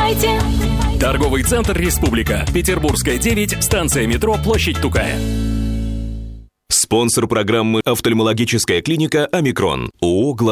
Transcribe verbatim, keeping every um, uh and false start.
Покупайте. Торговый центр «Республика». Петербургская, девять, станция метро, площадь Тукая. Спонсор программы «Офтальмологическая клиника Омикрон». ООО